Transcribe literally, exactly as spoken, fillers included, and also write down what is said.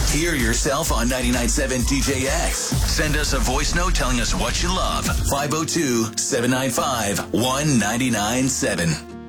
Hear yourself on ninety-nine point seven D J X. Send us a voice note telling us what you love. five oh two, seven nine five, one nine nine seven.